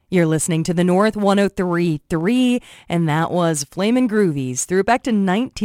You're listening to the North 103.3, and that was Flamin' Groovies. Threw it back to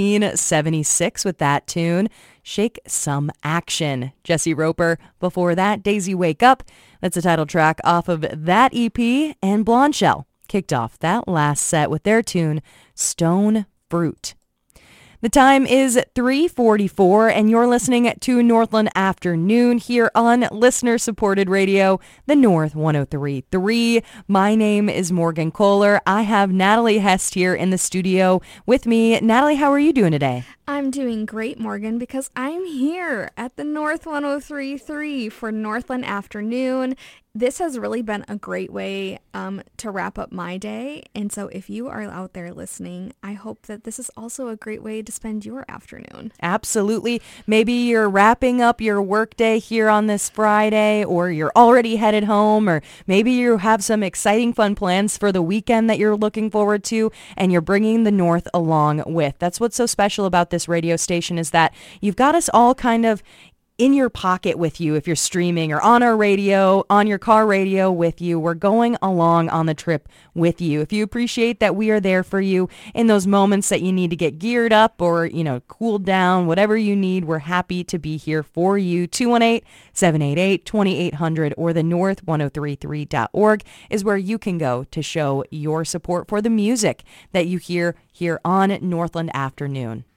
1976 with that tune, Shake Some Action. Jesse Roper, before that, Daisy Wake Up. That's the title track off of that EP, and Blonde Shell kicked off that last set with their tune, Stone Fruit. The time is 3:44, and you're listening to Northland Afternoon here on listener-supported radio, the North 103.3. My name is Morgan Kohler. I have Natalie Hest here in the studio with me. Natalie, how are you doing today? I'm doing great, Morgan, because I'm here at the North 103.3 for Northland Afternoon. This has really been a great way to wrap up my day. And so if you are out there listening, I hope that this is also a great way to spend your afternoon. Absolutely. Maybe you're wrapping up your workday here on this Friday, or you're already headed home, or maybe you have some exciting fun plans for the weekend that you're looking forward to, and you're bringing the North along with. That's what's so special about this radio station, is that you've got us all kind of in your pocket with you if you're streaming, or on our radio, on your car radio with you. We're going along on the trip with you. If you appreciate that we are there for you in those moments that you need to get geared up or, cooled down, whatever you need, we're happy to be here for you. 218-788-2800 or the north1033.org is where you can go to show your support for the music that you hear here on Northland Afternoon.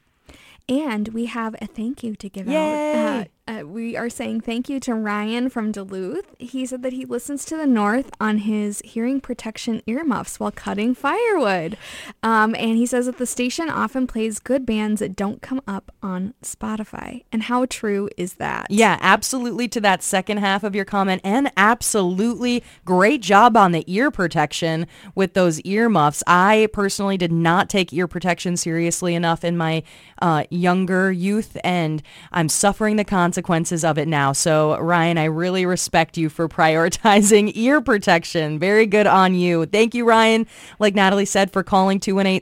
And we have a thank you to give Yay! out. We are saying thank you to Ryan from Duluth. He said that he listens to the North on his hearing protection earmuffs while cutting firewood. And he says that the station often plays good bands that don't come up on Spotify. And how true is that? Yeah, absolutely to that second half of your comment, and absolutely great job on the ear protection with those earmuffs. I personally did not take ear protection seriously enough in my younger youth, and I'm suffering the consequences of it now. So Ryan, I really respect you for prioritizing ear protection. Very good on you. Thank you, Ryan, like Natalie said, for calling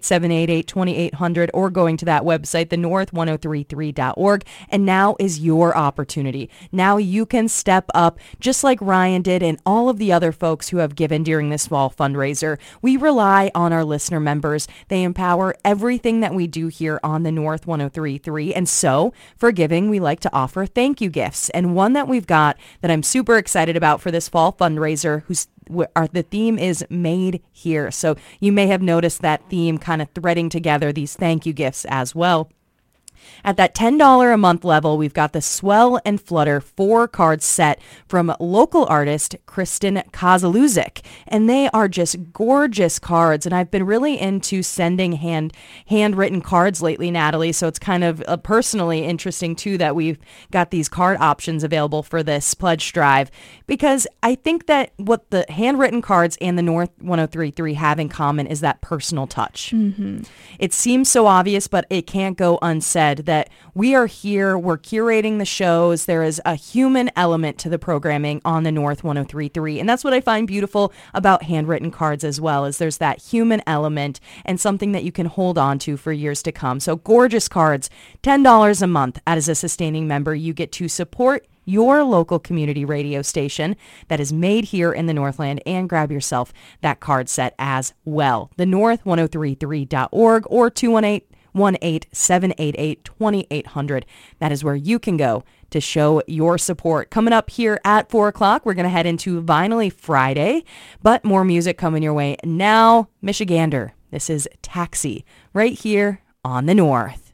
218-788-2800 or going to that website, the north1033.org. And now is your opportunity. Now you can step up just like Ryan did and all of the other folks who have given during this fall fundraiser. We rely on our listener members. They empower everything that we do here on the North 103.3. And so for giving, we like to offer thank you gifts. And one that we've got that I'm super excited about for this fall fundraiser, the theme is Made Here. So you may have noticed that theme kind of threading together these thank you gifts as well. At that $10 a month level, we've got the Swell and Flutter 4-card set from local artist Kristen Kozaluzek. And they are just gorgeous cards. And I've been really into sending handwritten cards lately, Natalie. So it's kind of personally interesting, too, that we've got these card options available for this pledge drive. Because I think that what the handwritten cards and the North 103.3 have in common is that personal touch. Mm-hmm. It seems so obvious, but it can't go unsaid that we are here, we're curating the shows. There is a human element to the programming on the North 103.3. And that's what I find beautiful about handwritten cards as well, is there's that human element and something that you can hold on to for years to come. So gorgeous cards, $10 a month. As a sustaining member, you get to support your local community radio station that is made here in the Northland, and grab yourself that card set as well. The north1033.org or 218-788-2800. That is where you can go to show your support. Coming up here at 4 o'clock, we're going to head into Vinyl Friday, but more music coming your way now. Michigander, this is Taxi right here on the North.